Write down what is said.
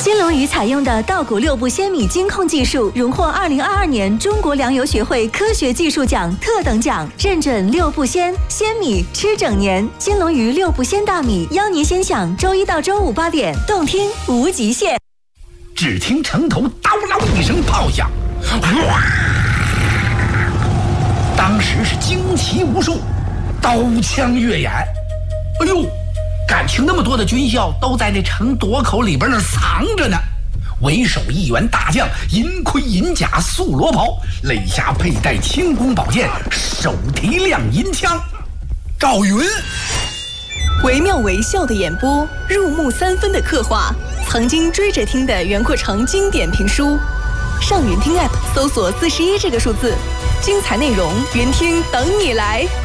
金龙鱼采用的稻谷6步鲜米精控技术，荣获2022年中国粮油学会科学技术奖特等奖，认准6步鲜米吃整年。金龙鱼6步鲜大米，邀您先享周一到周五8点，动听无极限。 只听城头叨啷一声炮响，哗！当时是惊奇无数，刀枪跃眼。哎呦，感情那么多的军校都在那城垛口里边那藏着呢。为首一员大将，银盔银甲素罗袍，肋下佩戴轻弓宝剑，手提亮银枪。赵云， 惟妙惟肖的演播，入木3分的刻画，曾经追着听的袁阔成经典评书。上云听 app 搜索41这个数字，精彩内容，云听等你来。